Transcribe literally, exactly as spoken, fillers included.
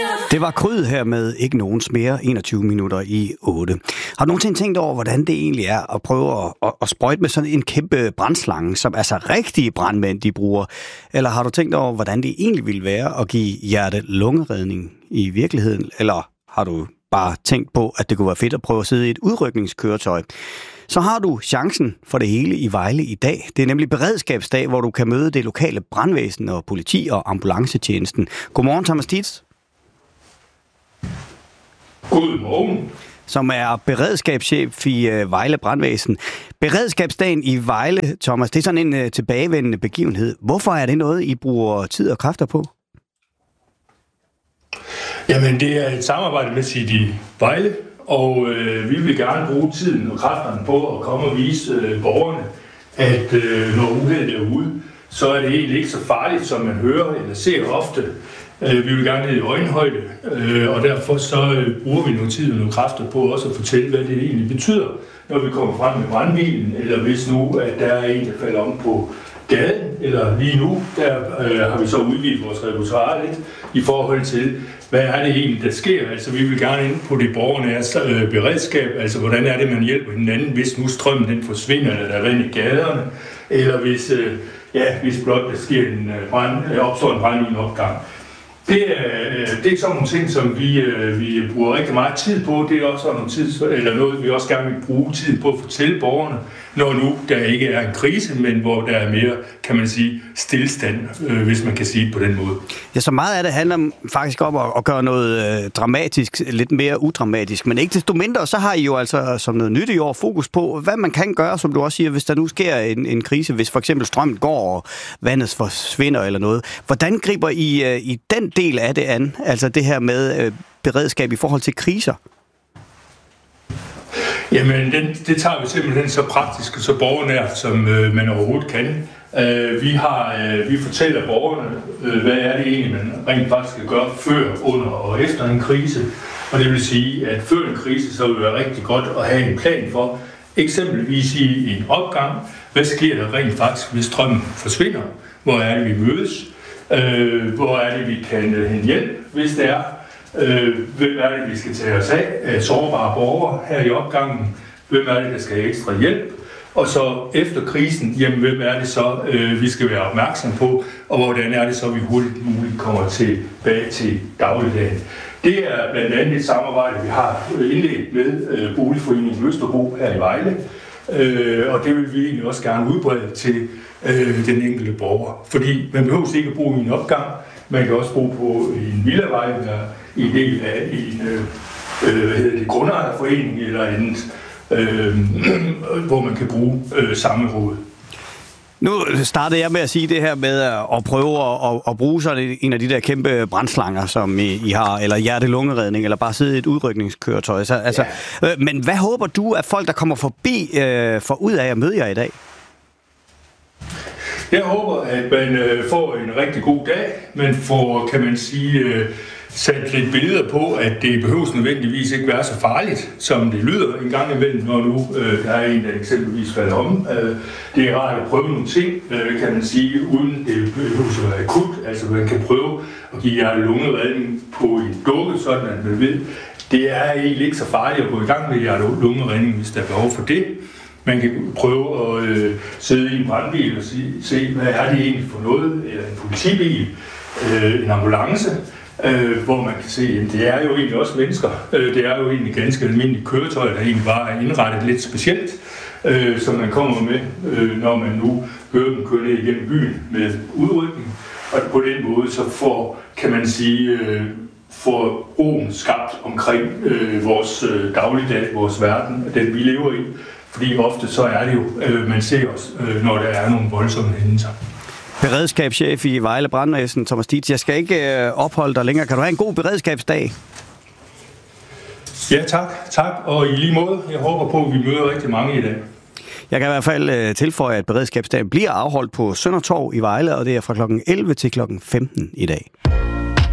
Det var Kryd her med Ikke Nogens mere, enogtyve minutter i otte. Har du nogensinde tænkt over, hvordan det egentlig er at prøve at, at, at sprøjte med sådan en kæmpe brandslange, som altså rigtige brandmænd de bruger? Eller har du tænkt over, hvordan det egentlig ville være at give hjerte-lungeredning i virkeligheden? Eller har du bare tænkt på, at det kunne være fedt at prøve at sidde i et udrykningskøretøj? Så har du chancen for det hele i Vejle i dag. Det er nemlig beredskabsdag, hvor du kan møde det lokale brandvæsen og politi og ambulancetjenesten. Godmorgen, Thomas Dietz. Godmorgen. Som er beredskabschef i uh, Vejle Brandvæsen. Beredskabsdagen i Vejle, Thomas, det er sådan en uh, tilbagevendende begivenhed. Hvorfor er det noget, I bruger tid og kræfter på? Jamen, det er et samarbejde med City Vejle, og øh, vi vil gerne bruge tiden og kræfterne på at komme og vise øh, borgerne, at øh, når uheldet er ude, så er det egentlig ikke så farligt, som man hører eller ser ofte. Øh, vi vil gerne ned i øjenhøjde, øh, og derfor så øh, bruger vi nogle tid og nogle kræfter på også at fortælle, hvad det egentlig betyder, når vi kommer frem med brandbilen, eller hvis nu, at der er en, der falder om på gaden, eller lige nu, der øh, har vi så udvidet vores repertoire lidt i forhold til, hvad er det egentlig, der sker? Altså, vi vil gerne ind på det borgernære øh, beredskab, altså, hvordan er det, man hjælper hinanden, hvis nu strømmen den forsvinder, eller der er vand i gaderne, eller hvis, øh, ja, hvis blot der sker en øh, brand, øh, opstår en brand i en opgang. Det er, det er sådan nogle ting, som vi, vi bruger rigtig meget tid på. Det er også sådan nogle tid, eller noget, vi også gerne vil bruge tid på at fortælle borgerne, når nu der ikke er en krise, men hvor der er mere, kan man sige, stillstand, øh, hvis man kan sige det på den måde. Ja, så meget af det handler faktisk om at, at gøre noget øh, dramatisk, lidt mere udramatisk, men ikke desto mindre, så har I jo altså som noget nyt i år fokus på, hvad man kan gøre, som du også siger, hvis der nu sker en, en krise, hvis for eksempel strømmen går, og vandet forsvinder eller noget. Hvordan griber I øh, i den del af det an, altså det her med øh, beredskab i forhold til kriser? Jamen, den, det tager vi simpelthen så praktisk og så borgernært, som øh, man overhovedet kan. Øh, vi, har, øh, vi fortæller borgerne, øh, hvad er det egentlig, man rent faktisk skal gøre før, under og efter en krise. Og det vil sige, at før en krise, så vil det være rigtig godt at have en plan for, eksempelvis i en opgang, hvad sker der rent faktisk, hvis strømmen forsvinder? Hvor er det, vi mødes? Øh, hvor er det, vi kan hente hjælp, hvis det er? Øh, hvem er det, vi skal tage os af? af sårbare borgere her i opgangen? Hvem er det, der skal have ekstra hjælp? Og så efter krisen, jamen, hvem er det så, øh, vi skal være opmærksom på? Og hvordan er det så, vi hurtigt muligt kommer tilbage til dagligdagen? Det er blandt andet et samarbejde, vi har indledt med øh, Boligforeningen Østerbro her i Vejle. Øh, og det vil vi egentlig også gerne udbrede til øh, den enkelte borger. Fordi man behøver ikke at bo i en opgang, man kan også bo på en villavej, eller i en del af en øh, hvad hedder det, grundejerforening, eller en, øh, hvor man kan bruge øh, samme råd. Nu startede jeg med at sige det her med at prøve at, at bruge sådan en af de der kæmpe brandslanger, som I, I har, eller hjerte-lungeredning, eller bare sidde i et udrykningskøretøj. Så, altså, ja. øh, men hvad håber du, at folk, der kommer forbi, øh, får ud af at møde jer i dag? Jeg håber, at man øh, får en rigtig god dag. Man får, kan man sige, øh, sat lidt billeder på, at det behøves nødvendigvis ikke være så farligt, som det lyder en gang imellem, når nu øh, der er en, der eksempelvis falder om. Øh, det er rart at prøve nogle ting, øh, kan man sige, uden det behøves at være akut. Altså man kan prøve at give hjerte-lungeredning på en dukke, sådan at man ved, det er egentlig ikke så farligt at gå i gang med hjerte-lungeredning, hvis der er behov for det. Man kan prøve at øh, sidde i en brandbil og se, se, hvad er det egentlig for noget, eller en politibil, øh, en ambulance, øh, hvor man kan se, at det er jo egentlig også mennesker. Øh, det er jo egentlig ganske almindelige køretøjer, der egentlig bare er indrettet lidt specielt, øh, som man kommer med, øh, når man nu hører dem køre ned igennem byen med udrykning. Og på den måde så får, kan man sige, øh, får roen skabt omkring øh, vores øh, dagligdag, vores verden, den vi lever i. Fordi ofte så er det jo, øh, man ser os, øh, når der er nogle voldsomme hændelser. Beredskabschef i Vejle Brandvæsen, Thomas Dietz. Jeg skal ikke øh, opholde dig længere. Kan du have en god beredskabsdag? Ja, tak. Tak. Og i lige måde, jeg håber på, at vi møder rigtig mange i dag. Jeg kan i hvert fald øh, tilføje, at beredskabsdagen bliver afholdt på Søndertorv i Vejle, og det er fra klokken elleve til klokken femten i dag.